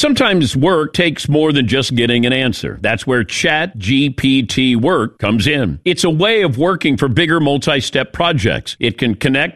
Sometimes work takes more than just getting an answer. That's where ChatGPT Work comes in. It's a way of working for bigger multi-step projects. It can connect